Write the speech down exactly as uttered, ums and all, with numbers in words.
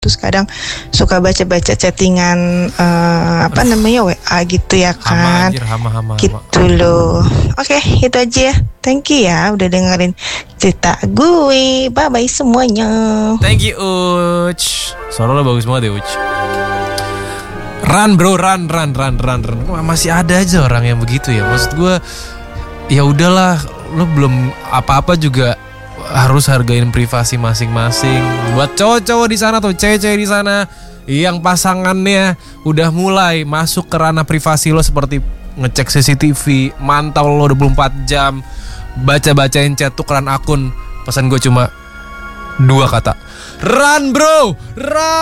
Terus kadang suka baca-baca chattingan uh, apa namanya W A gitu ya Hama kan. anjir, hama hama. Gitu loh. Oke, itu aja ya. Thank you ya udah dengerin cerita gue. Bye bye semuanya. Thank you Uch. Suara lo bagus banget ya Uch. Run bro, run, run, run, run, run. Masih ada aja orang yang begitu ya. Maksud gue, ya udahlah, lo belum apa-apa juga harus hargain privasi masing-masing. Buat cowok-cowok di sana tuh, cewek-cewek di sana yang pasangannya udah mulai masuk ke ranah privasi lo seperti ngecek C C T V, mantau lo dua puluh empat jam, baca-bacain chat, tukeran akun. Pesan gue cuma dua kata. Run bro, run.